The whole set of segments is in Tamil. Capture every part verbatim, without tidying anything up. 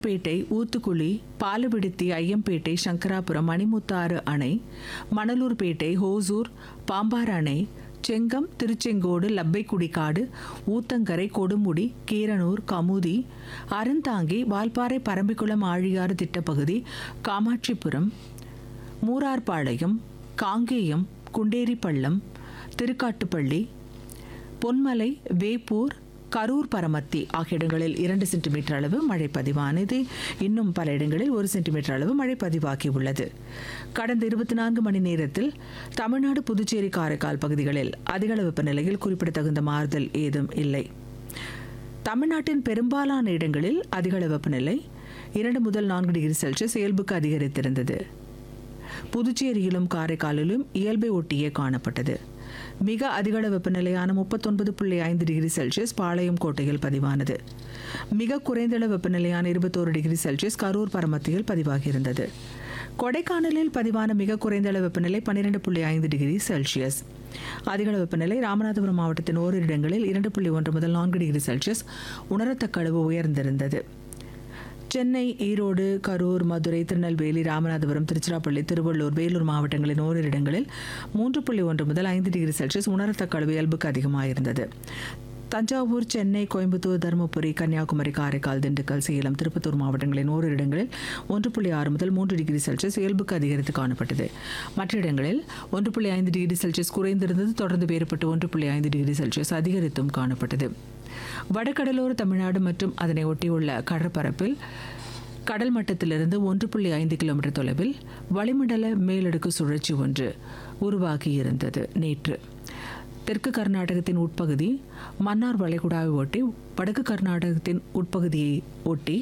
பேட்டை, ஊத்துக்குளி, பாலவிடுத்தி, ஐயம்பேட்டை, சங்கராபுரம், மணிமுத்தாறு அணை, மணலூர்பேட்டை, ஹோசூர், பாம்பாறு அணை, செங்கம், திருச்செங்கோடு, லப்பைக்குடிக்காடு, ஊத்தங்கரை, கொடுமுடி, கீரனூர், கமுதி, அறந்தாங்கி, வால்பாறை, பரம்பிக்குளம், ஆழியாறு திட்டப்பகுதி, காமாட்சிபுரம், மூரார்பாளையம், காங்கேயம், குண்டேரிப்பள்ளம், திருக்காட்டுப்பள்ளி, பொன்மலை, வேப்பூர், கரூர், பரமத்தி ஆகிய இடங்களில் இரண்டு சென்டிமீட்டர் அளவு மழை பதிவானது. இன்னும் பல இடங்களில் ஒரு சென்டிமீட்டர் அளவு மழை பதிவாகியுள்ளது. கடந்த இருபத்தி நான்கு மணி நேரத்தில் தமிழ்நாடு, புதுச்சேரி, காரைக்கால் பகுதிகளில் அதிகளவு வெப்பநிலையில் குறிப்பிடத்தகுந்த மாறுதல் ஏதும் இல்லை. தமிழ்நாட்டின் பெரும்பாலான இடங்களில் அதிகளவு வெப்பநிலை இரண்டு முதல் நான்கு டிகிரி செல்சியஸ் இயல்புக்கு அதிகரித்திருந்தது. புதுச்சேரியிலும் காரைக்காலிலும் இயல்பை ஒட்டியே காணப்பட்டது. மிக அதிகள வெப்பநிலையான முப்பத்தொன்பது புள்ளி ஐந்து டிகிரி செல்சியஸ் பாளையம் கோட்டையில் பதிவானது. மிக குறைந்தள வெப்பநிலையான இருபத்தோரு டிகிரி செல்சியஸ் கரூர், பரமத்தியில் பதிவாகியிருந்தது. கொடைக்கானலில் பதிவான மிக குறைந்தள வெப்பநிலை பன்னிரண்டு புள்ளி ஐந்து டிகிரி செல்சியஸ். அதிகள வெப்பநிலை ராமநாதபுரம் மாவட்டத்தின் ஓரிரு இடங்களில் இரண்டு புள்ளி ஒன்று முதல் நான்கு டிகிரி செல்சியஸ் உணரத்தக்க அளவு உயர்ந்திருந்தது. சென்னை, ஈரோடு, கரூர், மதுரை, திருநெல்வேலி, ராமநாதபுரம், திருச்சிராப்பள்ளி, திருவள்ளூர், வேலூர் மாவட்டங்களின் ஓரிரு இடங்களில் மூன்று புள்ளி ஒன்று முதல் ஐந்து டிகிரி செல்சியஸ் உணரத்தக்க அளவு இயல்புக்கு அதிகமாக இருந்தது. தஞ்சாவூர், சென்னை, கோயம்புத்தூர், தருமபுரி, கன்னியாகுமரி, காரைக்கால், திண்டுக்கல், சேலம், திருப்பத்தூர் மாவட்டங்களின் ஓரிரு இடங்களில் ஒன்று புள்ளி ஆறு முதல் மூன்று டிகிரி செல்சியஸ் இயல்புக்கு அதிகரித்து காணப்பட்டது. மற்ற இடங்களில் ஒன்று புள்ளி ஐந்து டிகிரி செல்சியஸ் குறைந்திருந்தது. தொடர்ந்து வேறுபட்டு ஒன்று புள்ளி ஐந்து டிகிரி செல்சியஸ் அதிகரித்தும் காணப்பட்டது. வடகடலோர தமிழ்நாடு மற்றும் அதனை ஒட்டியுள்ள கடற்பரப்பில் கடல் மட்டத்திலிருந்து ஒன்று புள்ளி ஐந்து கிலோமீட்டர் தொலைவில் வளிமண்டல மேலடுக்கு சுழற்சி ஒன்று உருவாகியிருந்தது. நேற்று தெற்கு கர்நாடகத்தின் உட்பகுதி மன்னார் வளைகுடாவை ஒட்டி வடக்கு கர்நாடகத்தின் உட்பகுதியை ஒட்டி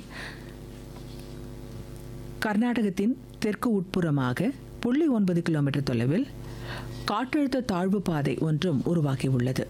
கர்நாடகத்தின் தெற்கு உட்புறமாக புள்ளி ஒன்பது கிலோமீட்டர் தொலைவில் காற்றழுத்த தாழ்வு பாதை ஒன்றும் உருவாகியுள்ளது.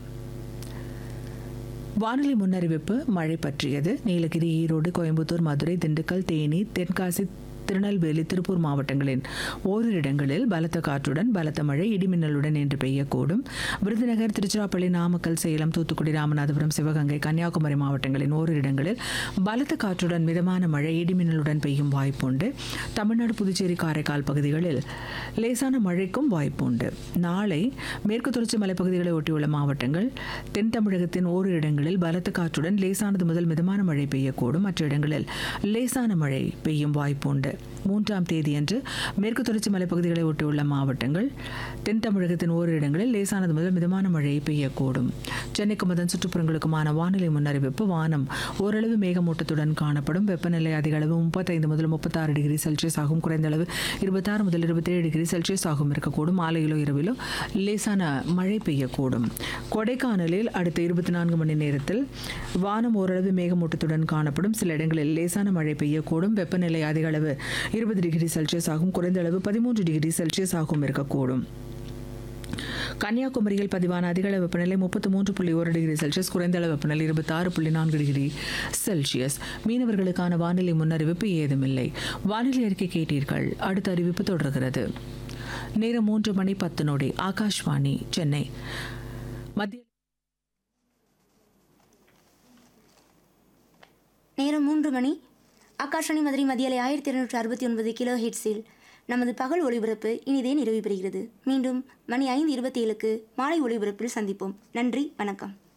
வானிலை முன்னறிவிப்பு மழை பற்றியது. நீலகிரி, ஈரோடு, கோயம்புத்தூர், மதுரை, திண்டுக்கல், தேனி, தென்காசி, திருநெல்வேலி, திருப்பூர் மாவட்டங்களின் ஓரிரு இடங்களில் பலத்த காற்றுடன் பலத்த மழை இடிமின்னலுடன் இன்று பெய்யக்கூடும். விருதுநகர், திருச்சிராப்பள்ளி, நாமக்கல், சேலம், தூத்துக்குடி, ராமநாதபுரம், சிவகங்கை, கன்னியாகுமரி மாவட்டங்களின் ஓரிரு இடங்களில் பலத்த காற்றுடன் மிதமான மழை இடிமின்னலுடன் பெய்யும் வாய்ப்புண்டு. தமிழ்நாடு, புதுச்சேரி, காரைக்கால் பகுதிகளில் லேசான மழைக்கும் வாய்ப்புண்டு. நாளை மேற்கு தொடர்ச்சி மலைப்பகுதிகளை ஒட்டியுள்ள மாவட்டங்கள், தென் தமிழகத்தின் ஓரிரு இடங்களில் பலத்த காற்றுடன் லேசானது முதல் மிதமான மழை பெய்யக்கூடும். மற்ற இடங்களில் லேசான மழை பெய்யும் வாய்ப்புண்டு. மூன்றாம் தேதியன்று மேற்கு தொடர்ச்சி மலைப்பகுதிகளை ஒட்டியுள்ள மாவட்டங்கள், தென் தமிழகத்தின் ஓரிரு இடங்களில் லேசானது முதல் மிதமான மழை பெய்யக்கூடும். சென்னைக்கும் அதன் சுற்றுப்புறங்களுக்குமான வானிலை முன்னறிவிப்பு. வானம் ஓரளவு மேகமூட்டத்துடன் காணப்படும். வெப்பநிலை அதிக அளவு முப்பத்தைந்து முதல் முப்பத்தாறு டிகிரி செல்சியஸ் ஆகும். குறைந்த அளவு இருபத்தாறு முதல் இருபத்தேழு டிகிரி செல்சியஸ் ஆகும் இருக்கக்கூடும். மாலையிலோ இரவிலோ லேசான மழை பெய்யக்கூடும். கொடைக்கானலில் அடுத்த இருபத்தி நான்கு மணி நேரத்தில் வானம் ஓரளவு மேகமூட்டத்துடன் காணப்படும். சில இடங்களில் லேசான மழை பெய்யக்கூடும். வெப்பநிலை அதிக அளவு இருபது டிகிரி செல்சியஸ் ஆகும். குறைந்த அளவு பதிமூன்று டிகிரி செல்சியஸ் ஆகும் இருக்கக்கூடும். கன்னியாகுமரியில் பதிவான அதிகளவு வெப்பநிலை முப்பத்தி மூன்று புள்ளி ஒரு டிகிரி செல்சியஸ். குறைந்த அளவு வெப்பநிலை இருபத்தி ஆறு புள்ளி நான்கு டிகிரி செல்சியஸ். மீனவர்களுக்கான வானிலை முன்னறிவிப்பு ஏதுமில்லை. வானிலை அறிக்கை கேட்டீர்கள். அடுத்த அறிவிப்பு தொடர்கிறது. நேரம் மூன்று மணி பத்து நொடி. ஆகாஷ்வாணி, சென்னை. மத்திய நேரம் மூன்று மணி. ஆகாஷ்வாணி மதுரை மதியலை ஆயிரத்தி இருநூற்றி அறுபத்தி ஒன்பது கிலோ ஹெட்ஸில் நமது பகல் ஒளிபரப்பு இனிதே நிறைவு பெறுகிறது. மீண்டும் மணி ஐந்து இருபத்தி ஏழுக்கு மாலை ஒளிபரப்பில் சந்திப்போம். நன்றி, வணக்கம்.